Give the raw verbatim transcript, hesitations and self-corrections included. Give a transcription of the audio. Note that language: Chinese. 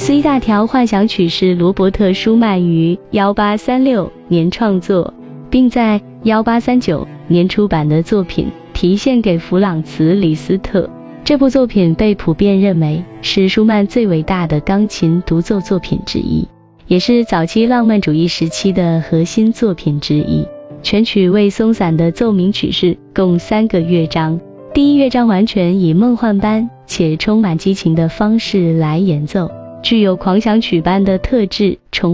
C 大调幻想曲是罗伯特·舒曼于一八三六年创作，并在一八三九年出版的作品，题献给弗朗茨·李斯特。这部作品被普遍认为是舒曼最伟大的钢琴独奏作品之一，也是早期浪漫主义时期的核心作品之一。全曲为松散的奏鸣曲式，共三个乐章。第一乐章完全以梦幻般且充满激情的方式来演奏，具有狂想曲般的特质，充